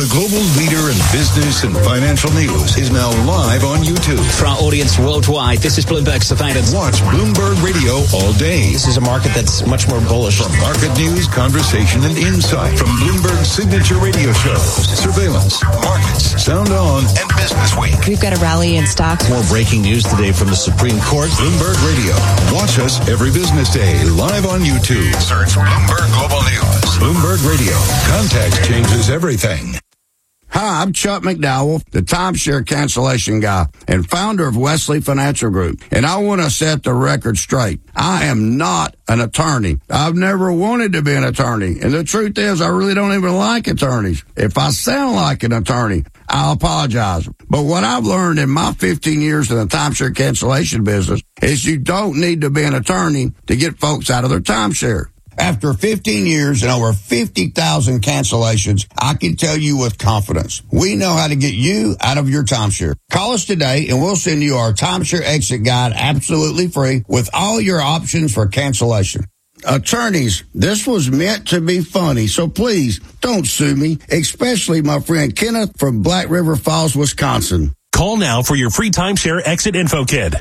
The global leader in business and financial news is now live on YouTube. For our audience worldwide, this is Bloomberg Surveillance. Watch Bloomberg Radio all day. This is a market that's much more bullish. From market news, conversation, and insight. From Bloomberg's signature radio shows, Surveillance, Markets, Sound On, and Business Week. We've got a rally in stocks. More breaking news today from the Supreme Court. Bloomberg Radio. Watch us every business day live on YouTube. Search Bloomberg Global News. Bloomberg Radio. Context changes everything. Hi, I'm Chuck McDowell, the timeshare cancellation guy and founder of Wesley Financial Group. And I want to set the record straight. I am not an attorney. I've never wanted to be an attorney. And the truth is, I really don't even like attorneys. If I sound like an attorney, I'll apologize. But what I've learned in my 15 years in the timeshare cancellation business is you don't need to be an attorney to get folks out of their timeshare. After 15 years and over 50,000 cancellations, I can tell you with confidence, we know how to get you out of your timeshare. Call us today and we'll send you our timeshare exit guide absolutely free with all your options for cancellation. Attorneys, this was meant to be funny, so please don't sue me, especially my friend Kenneth from Black River Falls, Wisconsin. Call now for your free timeshare exit info kit.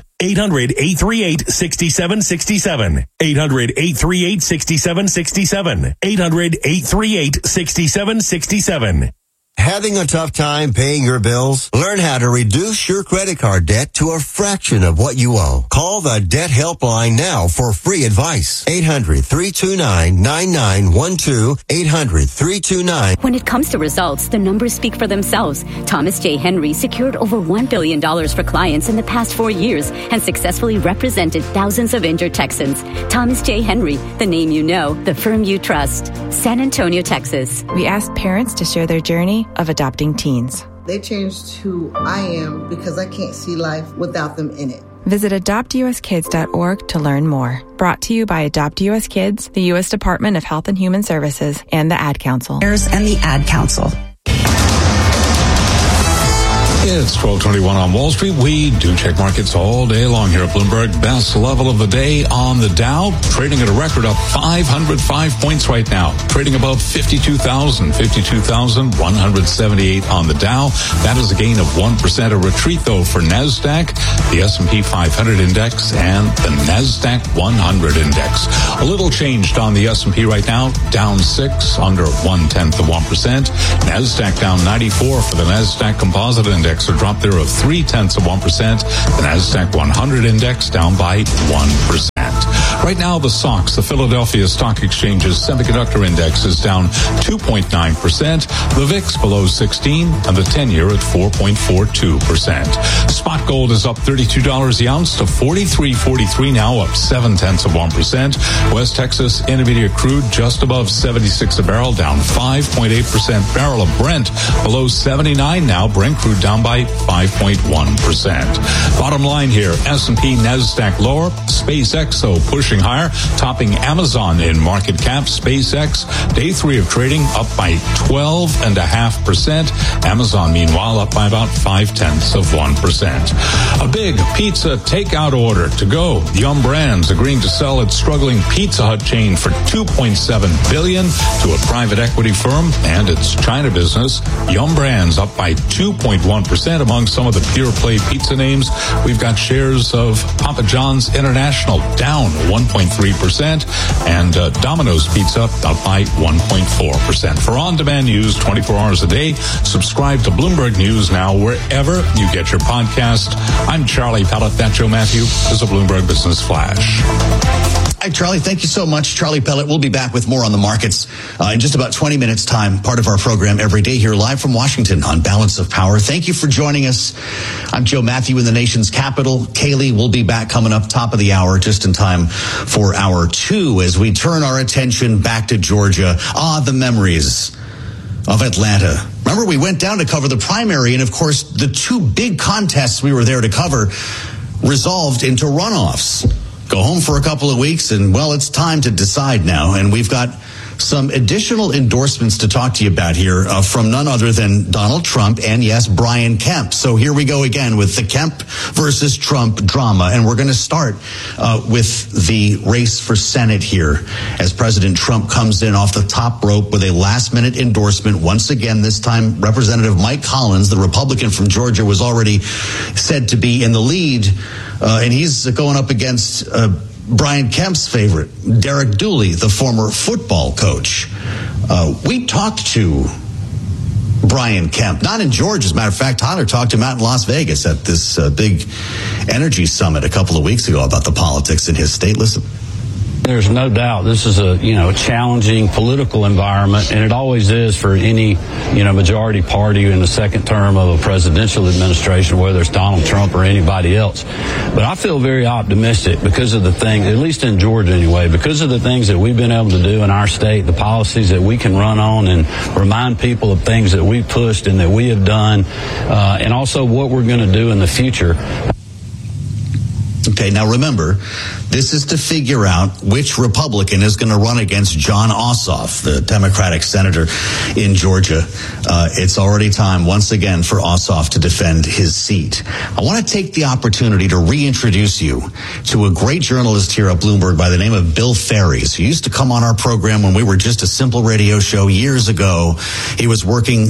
800-838-6767. 800-838-6767. 800-838-6767. Having a tough time paying your bills? Learn how to reduce your credit card debt to a fraction of what you owe. Call the Debt Helpline now for free advice. 800-329-9912. 800-329. When it comes to results, the numbers speak for themselves. Thomas J. Henry secured over $1 billion for clients in the past 4 years and successfully represented thousands of injured Texans. Thomas J. Henry, the name you know, the firm you trust. San Antonio, Texas. We asked parents to share their journey of adopting teens. They changed who I am because I can't see life without them in it. Visit adoptuskids.org to learn more. Brought to you by Adopt US Kids, the U.S. Department of Health and Human Services, and the Ad Council. And the Ad Council. It's 12:21 on Wall Street. We do check markets all day long here at Bloomberg. Best level of the day on the Dow, trading at a record up 505 points right now. Trading above 52,178 on the Dow. That is a gain of 1%. A retreat, though, for NASDAQ, the S&P 500 index, and the NASDAQ 100 index. A little changed on the S&P right now. Down 6, under 0.1%. NASDAQ down 94 for the NASDAQ Composite Index. A drop there of 0.3%. The NASDAQ 100 index down by 1%. Right now, the SOX, the Philadelphia Stock Exchange's semiconductor index, is down 2.9%. The VIX below 16, and the 10-year at 4.42%. Spot gold is up $32 the ounce to $43.43 now, up 0.7%. West Texas Intermediate crude just above 76 a barrel, down 5.8%. Barrel of Brent below 79 now. Brent crude down by 5.1%. Bottom line here, S&P, NASDAQ lower. SpaceX, though, pushing higher, topping Amazon in market cap. SpaceX, day 3 of trading, up by 12.5%. Amazon, meanwhile, up by about 0.5%. A big pizza takeout order to go. Yum Brands agreeing to sell its struggling Pizza Hut chain for $2.7 billion to a private equity firm and its China business. Yum Brands up by 2.1% among some of the pure play pizza names. We've got shares of Papa John's International down 1.3%, and Domino's Pizza up by 1.4%. For on-demand news 24 hours a day, subscribe to Bloomberg News now wherever you get your podcast. I'm Charlie Pellet. That Joe Matthew is a Bloomberg Business Flash. Hi, Charlie. Thank you so much. Charlie Pellet. We'll be back with more on the markets in just about 20 minutes' time. Part of our program every day here live from Washington on Balance of Power. Thank you for joining us. I'm Joe Matthew in the nation's capital. Kaylee will be back coming up top of the hour just in time for hour 2 as we turn our attention back to Georgia. The memories of Atlanta. Remember, we went down to cover the primary, and of course, the 2 big contests we were there to cover resolved into runoffs. Go home for a couple of weeks, and, well, it's time to decide now. And we've got some additional endorsements to talk to you about here from none other than Donald Trump and, yes, Brian Kemp. So here we go again with the Kemp versus Trump drama. And we're going to start with the race for Senate here as President Trump comes in off the top rope with a last-minute endorsement. Once again, this time Representative Mike Collins, the Republican from Georgia, was already said to be in the lead, and he's going up against Brian Kemp's favorite, Derek Dooley, the former football coach. We talked to Brian Kemp, not in Georgia. As a matter of fact, Tyler talked to him out in Las Vegas at this big energy summit a couple of weeks ago about the politics in his state. Listen. There's no doubt this is a challenging political environment, and it always is for any majority party in the second term of a presidential administration, whether it's Donald Trump or anybody else. But I feel very optimistic because of the thing, at least in Georgia anyway, because of the things that we've been able to do in our state, the policies that we can run on and remind people of things that we've pushed and that we have done, and also what we're going to do in the future. Okay, now remember, this is to figure out which Republican is going to run against Jon Ossoff, the Democratic senator in Georgia. It's already time, once again, for Ossoff to defend his seat. I want to take the opportunity to reintroduce you to a great journalist here at Bloomberg by the name of Bill Ferries, who used to come on our program when we were just a simple radio show years ago. He was working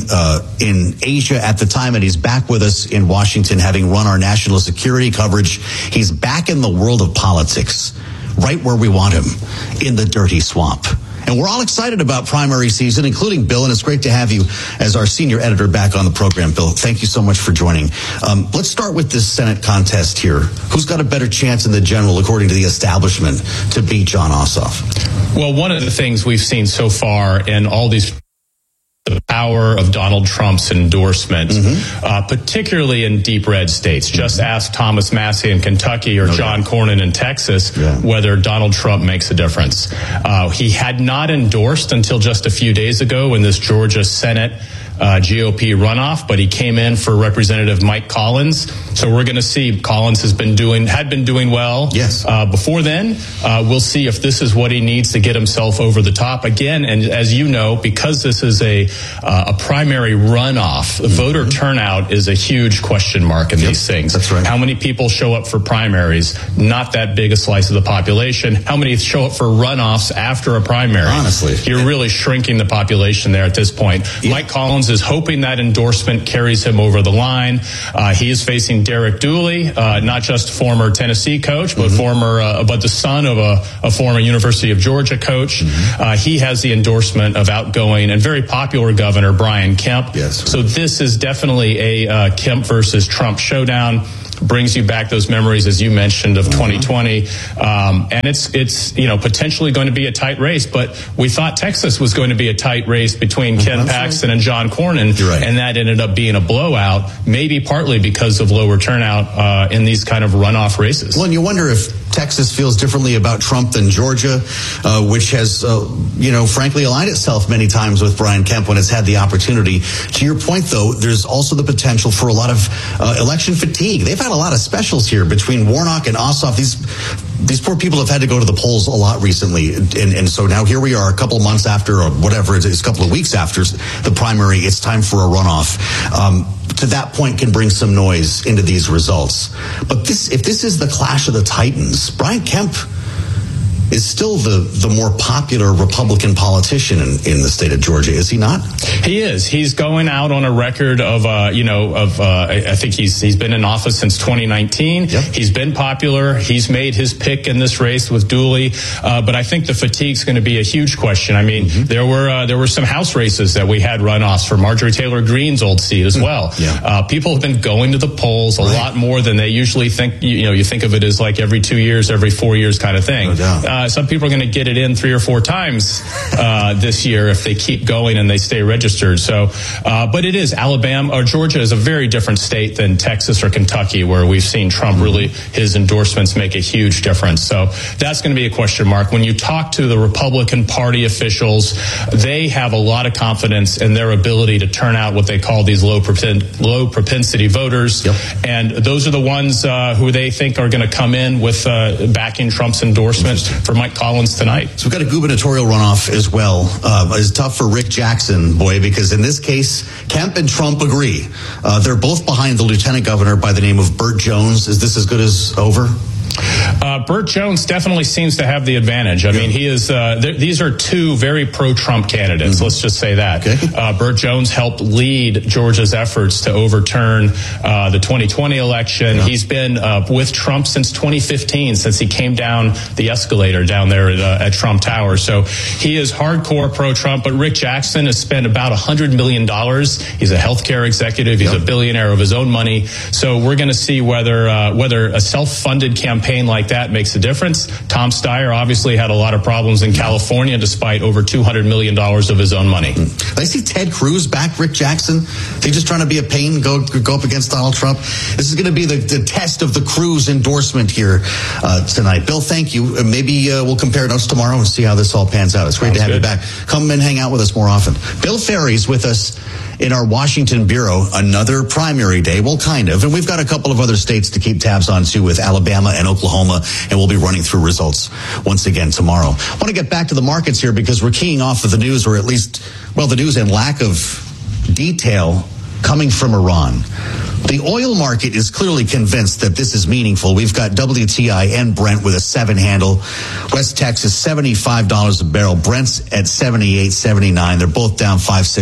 in Asia at the time, and he's back with us in Washington, having run our national security coverage. He's back in the world of politics, right where we want him, in the dirty swamp. And we're all excited about primary season, including Bill, and it's great to have you as our senior editor back on the program, Bill. Thank you so much for joining. Let's start with this Senate contest here. Who's got a better chance in the general, according to the establishment, to beat Jon Ossoff? Well, one of the things we've seen so far in all these the power of Donald Trump's endorsement, particularly in deep red states. Just ask Thomas Massie in Kentucky or John Cornyn in Texas whether Donald Trump makes a difference. He had not endorsed until just a few days ago in this Georgia Senate GOP runoff, but he came in for Representative Mike Collins. So we're going to see. Collins had been doing well. Yes. Before then, we'll see if this is what he needs to get himself over the top again. And as you know, because this is a primary runoff, voter turnout is a huge question mark in these things. That's right. How many people show up for primaries? Not that big a slice of the population. How many show up for runoffs after a primary? Honestly, you're really shrinking the population there at this point. Mike Collins is hoping that endorsement carries him over the line. He is facing Derek Dooley, not just former Tennessee coach, but but the son of a former University of Georgia coach. He has the endorsement of outgoing and very popular Governor Brian Kemp. Yes. So this is definitely a Kemp versus Trump showdown. Brings you back those memories, as you mentioned, of 2020. And it's potentially going to be a tight race, but we thought Texas was going to be a tight race between Ken Paxton and John Cornyn, and that ended up being a blowout, maybe partly because of lower turnout in these kind of runoff races. Well, and you wonder if Texas feels differently about Trump than Georgia, which has, frankly aligned itself many times with Brian Kemp when it's had the opportunity. To your point, though, there's also the potential for a lot of election fatigue. They've had a lot of specials here between Warnock and Ossoff. These poor people have had to go to the polls a lot recently. And so now here we are a couple of months after, or whatever it is, a couple of weeks after the primary. It's time for a runoff. To that point can bring some noise into these results. But if this is the clash of the Titans, Brian Kemp is still the more popular Republican politician in the state of Georgia, is he not? He is. He's going out on a record of, I think he's been in office since 2019. Yep. He's been popular. He's made his pick in this race with Dooley. But I think the fatigue's going to be a huge question. I mean, there were some House races that we had runoffs for Marjorie Taylor Greene's old seat as well. People have been going to the polls a lot more than they usually think. You think of it as like every 2 years, every 4 years kind of thing. No doubt. Some people are going to get it in 3 or 4 times this year if they keep going and they stay registered. So, but it is Alabama or Georgia is a very different state than Texas or Kentucky, where we've seen Trump really his endorsements make a huge difference. So that's going to be a question mark. When you talk to the Republican Party officials, they have a lot of confidence in their ability to turn out what they call these low propensity voters, and those are the ones who they think are going to come in with backing Trump's endorsement. for Mike Collins tonight. So we've got a gubernatorial runoff as well. It's tough for Rick Jackson, boy, because in this case, Kemp and Trump agree. They're both behind the lieutenant governor by the name of Burt Jones. Is this as good as over? Burt Jones definitely seems to have the advantage. I mean, he is. These are two very pro-Trump candidates. Let's just say that. Okay. Burt Jones helped lead Georgia's efforts to overturn the 2020 election. Yeah. He's been with Trump since 2015, since he came down the escalator down there at Trump Tower. So he is hardcore pro-Trump. But Rick Jackson has spent about $100 million. He's a healthcare executive. He's a billionaire of his own money. So we're going to see whether a self-funded campaign like that makes a difference. Tom Steyer obviously had a lot of problems in California despite over $200 million of his own money. I see Ted Cruz back Rick Jackson. They just trying to be a pain, go up against Donald Trump. This is going to be the test of the Cruz endorsement here tonight. Bill, thank you. Maybe we'll compare notes tomorrow and see how this all pans out. It's great to have you back. Come and hang out with us more often. Bill Ferry's with us in our Washington bureau. Another primary day, well, kind of. And we've got a couple of other states to keep tabs on, too, with Alabama and Oklahoma, and we'll be running through results once again tomorrow. I want to get back to the markets here because we're keying off of the news, or at least, well, the news and lack of detail coming from Iran. The oil market is clearly convinced that this is meaningful. We've got WTI and Brent with a 7 handle. West Texas, $75 a barrel. Brent's at 78, 79. They're both down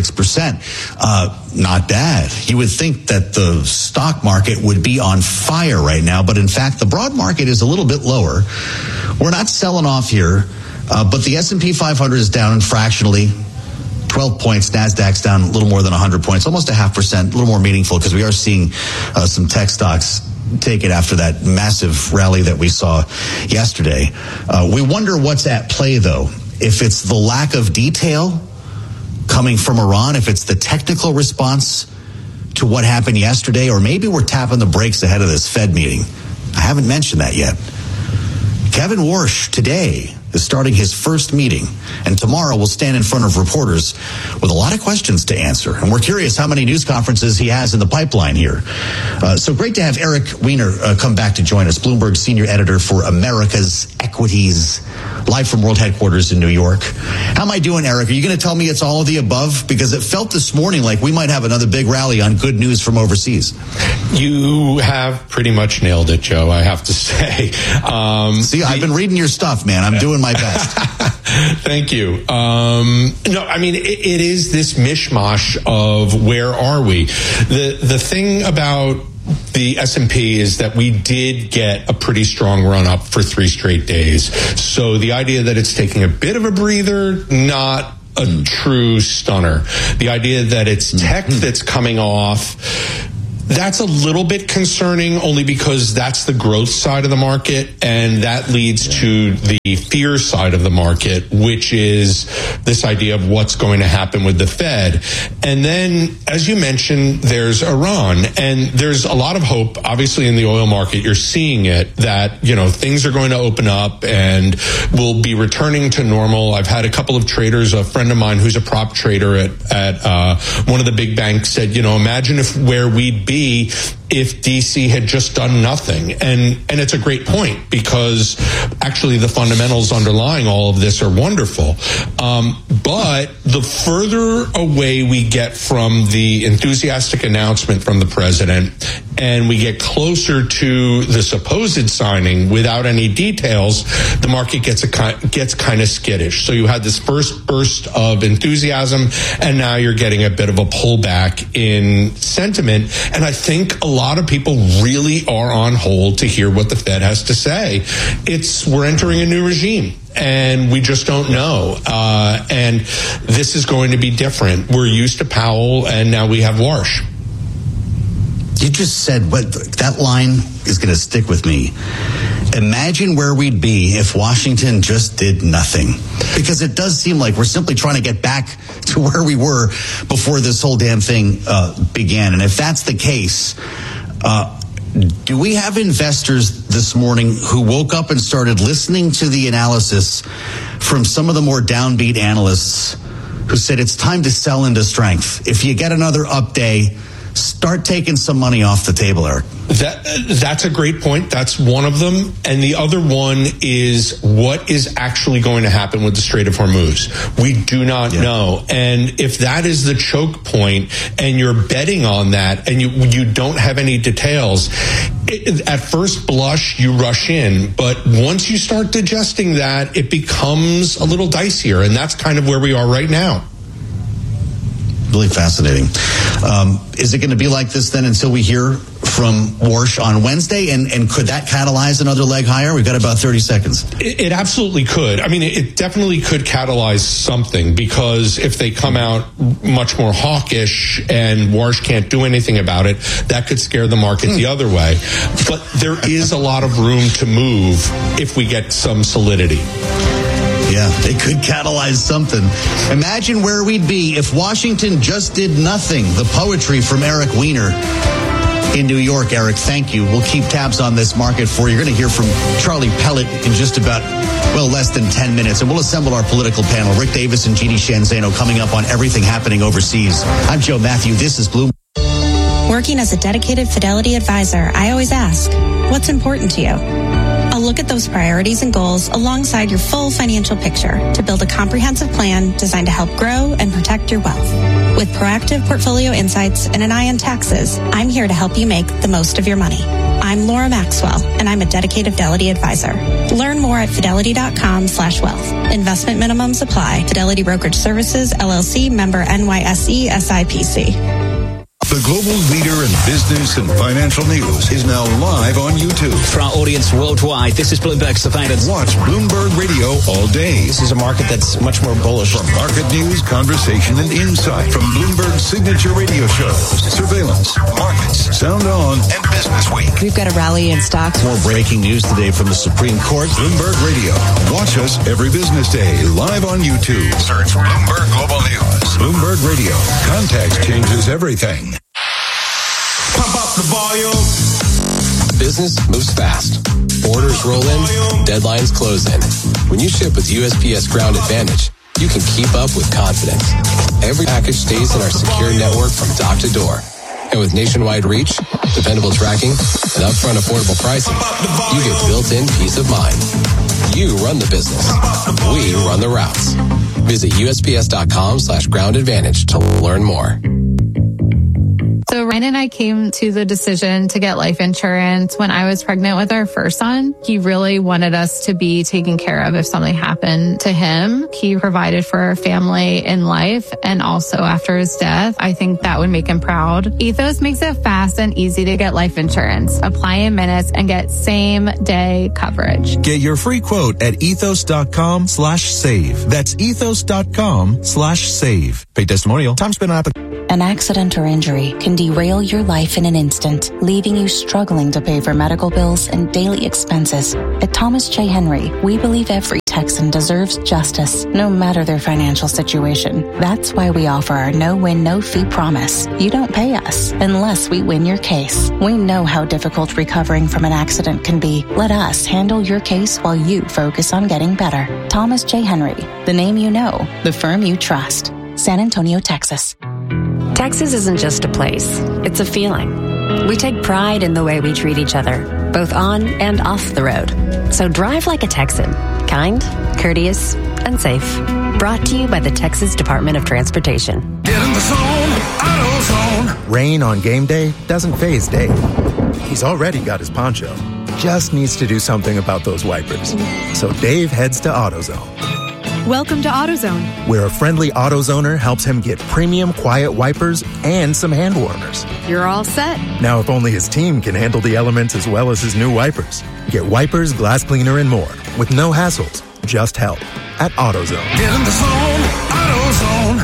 5-6%. Not bad. You would think that the stock market would be on fire right now, but in fact, the broad market is a little bit lower. We're not selling off here, but the S&P 500 is down fractionally. 12 points. NASDAQ's down a little more than 100 points, almost 0.5%, a little more meaningful because we are seeing some tech stocks take it after that massive rally that we saw yesterday. We wonder what's at play, though. If it's the lack of detail coming from Iran, if it's the technical response to what happened yesterday, or maybe we're tapping the brakes ahead of this Fed meeting. I haven't mentioned that yet. Kevin Warsh today is starting his first meeting, and tomorrow will stand in front of reporters with a lot of questions to answer. And we're curious how many news conferences he has in the pipeline here. So great to have Eric Weiner come back to join us, Bloomberg senior editor for America's Equities, live from world headquarters in New York. How am I doing, Eric? Are you going to tell me it's all of the above? Because it felt this morning like we might have another big rally on good news from overseas. You have pretty much nailed it, Joe, I have to say. See, I've been reading your stuff, man. I'm doing my best. Thank you. No, I mean, it is this mishmash of where are we? The thing about the S&P is that we did get a pretty strong run up for 3 straight days. So the idea that it's taking a bit of a breather, not a true stunner. The idea that it's tech that's coming off, that's a little bit concerning only because that's the growth side of the market, and that leads to the fear side of the market, which is this idea of what's going to happen with the Fed. And then, as you mentioned, there's Iran, and there's a lot of hope, obviously, in the oil market. You're seeing it, that, you know, things are going to open up and we'll be returning to normal. I've had a couple of traders, a friend of mine who's a prop trader at one of the big banks said, you know, imagine where we'd be if DC had just done nothing. And it's a great point because actually the fundamentals underlying all of this are wonderful. But the further away we get from the enthusiastic announcement from the president and we get closer to the supposed signing without any details, the market gets kind of skittish. So you had this first burst of enthusiasm and now you're getting a bit of a pullback in sentiment. And I think a lot of people really are on hold to hear what the Fed has to say. We're entering a new regime and we just don't know. And this is going to be different. We're used to Powell and now we have Warsh. You just said, that line is going to stick with me. Imagine where we'd be if Washington just did nothing. Because it does seem like we're simply trying to get back to where we were before this whole damn thing began. And if that's the case, do we have investors this morning who woke up and started listening to the analysis from some of the more downbeat analysts who said it's time to sell into strength? If you get another up day, start taking some money off the table, Eric? That's a great point. That's one of them. And the other one is what is actually going to happen with the Strait of Hormuz. We do not know. And if that is the choke point and you're betting on that and you don't have any details, at first blush, you rush in. But once you start digesting that, it becomes a little dicier. And that's kind of where we are right now. Really fascinating. Is it going to be like this then until we hear from Warsh on Wednesday? And could that catalyze another leg higher? We've got about 30 seconds. It absolutely could. I mean, it definitely could catalyze something, because if they come out much more hawkish and Warsh can't do anything about it, that could scare the market the other way. But there is a lot of room to move if we get some solidity. Yeah, it could catalyze something. Imagine where we'd be if Washington just did nothing. The poetry from Eric Weiner in New York. Eric, thank you. We'll keep tabs on this market for you. You're going to hear from Charlie Pellet in just about, less than 10 minutes. And we'll assemble our political panel. Rick Davis and Jeannie Shanzano coming up on everything happening overseas. I'm Joe Matthew. This is Bloomberg. Working as a dedicated Fidelity advisor, I always ask, what's important to you? I'll look at those priorities and goals alongside your full financial picture to build a comprehensive plan designed to help grow and protect your wealth. With proactive portfolio insights and an eye on taxes, I'm here to help you make the most of your money. I'm Laura Maxwell, and I'm a dedicated Fidelity advisor. Learn more at fidelity.com/wealth. Investment minimums apply. Fidelity Brokerage Services, LLC, member NYSE, SIPC. The global leader in business and financial news is now live on YouTube. For our audience worldwide, this is Bloomberg Surveillance. Watch Bloomberg Radio all day. This is a market that's much more bullish. From market news, conversation, and insight. From Bloomberg's signature radio shows, surveillance, markets, sound on, and business week. We've got a rally in stocks. More breaking news today from the Supreme Court. Bloomberg Radio. Watch us every business day live on YouTube. Search Bloomberg Global News. Bloomberg Radio. Context changes everything. Pump up the volume. Business moves fast. Orders roll in, deadlines close in. When you ship with USPS Ground Advantage, you can keep up with confidence. Every package stays in our secure network from dock to door. And with nationwide reach, dependable tracking, and upfront affordable pricing, you get built-in peace of mind. You run the business. We run the routes. Visit USPS.com/Ground Advantage to learn more. So Ryan and I came to the decision to get life insurance when I was pregnant with our first son. He really wanted us to be taken care of if something happened to him. He provided for our family in life and also after his death. I think that would make him proud. Ethos makes it fast and easy to get life insurance. Apply in minutes and get same-day coverage. Get your free quote at ethos.com/save. That's ethos.com/save. Pay testimonial. Time spent on application. An accident or injury can derail your life in an instant, leaving you struggling to pay for medical bills and daily expenses. At Thomas J. Henry, we believe every Texan deserves justice, no matter their financial situation. That's why we offer our no-win, no-fee promise. You don't pay us unless we win your case. We know how difficult recovering from an accident can be. Let us handle your case while you focus on getting better. Thomas J. Henry, the name you know, the firm you trust. San Antonio, Texas. Texas isn't just a place, it's a feeling. We take pride in the way we treat each other, both on and off the road. So drive like a Texan, kind, courteous, and safe. Brought to you by the Texas Department of Transportation. Get in the zone, AutoZone. Rain on game day doesn't faze Dave. He's already got his poncho. Just needs to do something about those wipers. So Dave heads to AutoZone. Welcome to AutoZone, where a friendly AutoZoner helps him get premium quiet wipers and some hand warmers. You're all set. Now, if only his team can handle the elements as well as his new wipers. Get wipers, glass cleaner, and more with no hassles, just help at AutoZone. Get in the zone, AutoZone.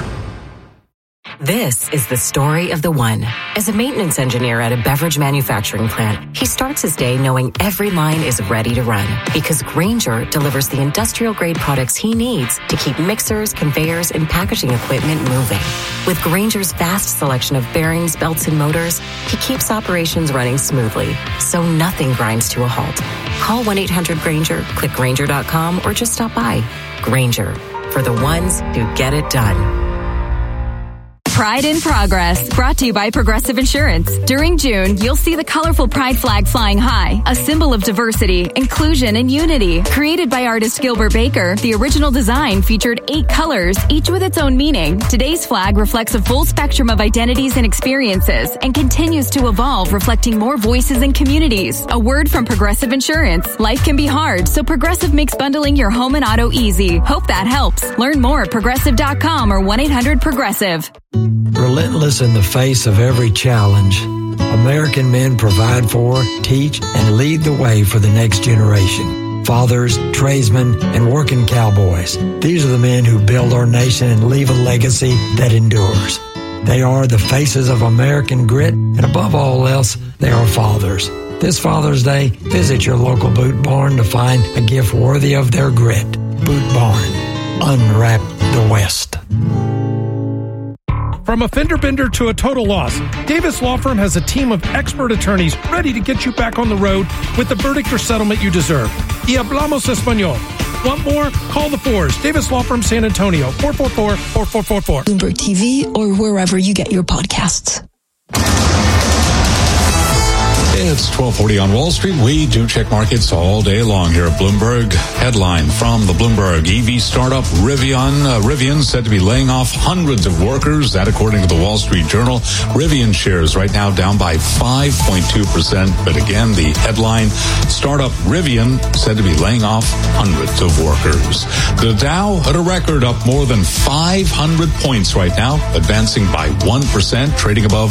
This is the story of the one. As a maintenance engineer at a beverage manufacturing plant, he starts his day knowing every line is ready to run because Grainger delivers the industrial-grade products he needs to keep mixers, conveyors, and packaging equipment moving. With Grainger's vast selection of bearings, belts, and motors, he keeps operations running smoothly, so nothing grinds to a halt. Call 1-800-GRAINGER, click Grainger.com, or just stop by. Grainger, for the ones who get it done. Pride in Progress, brought to you by Progressive Insurance. During June, you'll see the colorful pride flag flying high, a symbol of diversity, inclusion, and unity. Created by artist Gilbert Baker, the original design featured 8 colors, each with its own meaning. Today's flag reflects a full spectrum of identities and experiences and continues to evolve, reflecting more voices and communities. A word from Progressive Insurance. Life can be hard, so Progressive makes bundling your home and auto easy. Hope that helps. Learn more at progressive.com or 1-800-PROGRESSIVE. Relentless in the face of every challenge, American men provide for, teach, and lead the way for the next generation. Fathers, tradesmen, and working cowboys. These are the men who build our nation and leave a legacy that endures. They are the faces of American grit, and above all else, they are fathers. This Father's Day, visit your local Boot Barn to find a gift worthy of their grit. Boot Barn. Unwrap the West. From a fender bender to a total loss, Davis Law Firm has a team of expert attorneys ready to get you back on the road with the verdict or settlement you deserve. Y hablamos español. Want more? Call the Fours. Davis Law Firm, San Antonio, 444-4444. Bloomberg TV or wherever you get your podcasts. It's 12:40 on Wall Street. We do check markets all day long here at Bloomberg. Headline from the Bloomberg: EV startup Rivian said to be laying off hundreds of workers. That according to the Wall Street Journal. Rivian shares right now down by 5.2%. But again, the headline: startup Rivian said to be laying off hundreds of workers. The Dow at a record, up more than 500 points right now, advancing by 1%, trading above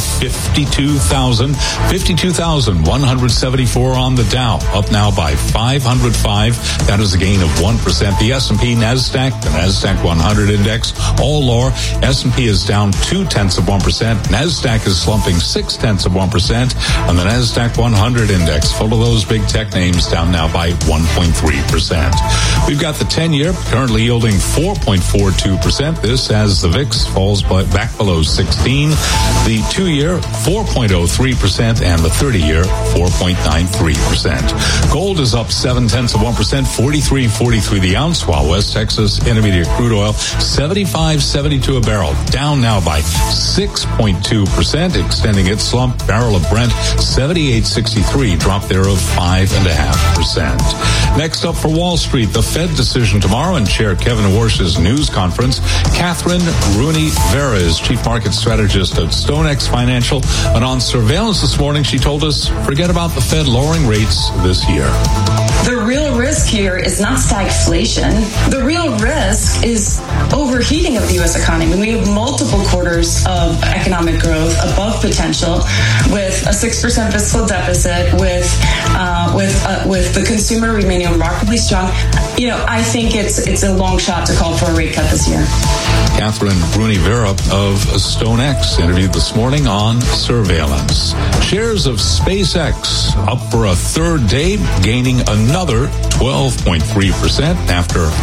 52,174 on the Dow, up now by 505. That is a gain of 1%. The S&P, NASDAQ, the NASDAQ 100 index, all lower. S&P is down 0.2%. NASDAQ is slumping 0.6%. And the NASDAQ 100 index, full of those big tech names, down now by 1.3%. We've got the 10-year currently yielding 4.42%. This as the VIX falls back below 16. The 2-year, 4.03%, and the 30-year, 4.93%. Gold is up 0.7%, 43.43 the ounce, while West Texas Intermediate crude oil 75.72 a barrel, down now by 6.2%, extending its slump. Barrel of Brent 78.63, drop there of 5.5%. Next up for Wall Street, the Fed decision tomorrow, and Chair Kevin Warsh's news conference. Catherine Rooney Vera is Chief Market Strategist at StoneX Financial, and on surveillance this morning, she told us, forget about the Fed lowering rates this year. The real risk here is not stagflation. The real risk is overheating of the U.S. economy. We have multiple quarters of economic growth above potential, with a 6% fiscal deficit, with the consumer remaining remarkably strong. You know, I think it's a long shot to call for a rate cut this year. Catherine Rooney Vera of StoneX interviewed this morning on surveillance. Shares of SpaceX up for a third day, gaining another 12.3% after